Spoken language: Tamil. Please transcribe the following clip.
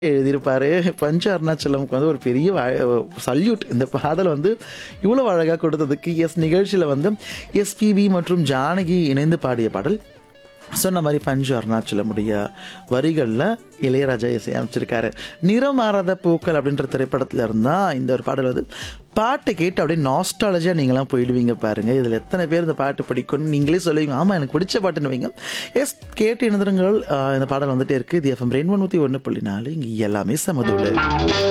எழுதியிருப்பாரு. பஞ்சு அருணாச்சலம்க்கு வந்து ஒரு பெரிய சல்யூட். இந்த பாடல் வந்து இவ்வளோ அழகா கொடுத்ததுக்கு. நிகழ்ச்சியில வந்து எஸ்பிபி மற்றும் ஜானகி இணைந்து பாடிய பாடல். சொன்ன மாதிரி பஞ்சு அருணாச்சலமுடைய வரிகளில் இளையராஜா இசையமைச்சிருக்காரு. நிறம் மாறாத பூக்கள் அப்படின்ற திரைப்படத்தில் இருந்தால் இந்த ஒரு பாடல் வந்து பாட்டை கேட்டு அப்படியே நாஸ்டாலஜியாக நீங்களாம் போயிடுவீங்க பாருங்கள். இதில் எத்தனை பேர் இந்த பாட்டு பிடிக்கும்னு நீங்களே சொல்லுவீங்க. ஆமாம், எனக்கு பிடிச்ச பாட்டுன்னு வைங்க. கேட்டு இணைந்திருங்கள். இந்த பாடல் வந்துட்டே இருக்குது. இது FM ரெயின்போ 101.4. இங்கே எல்லாமே சமதூளு.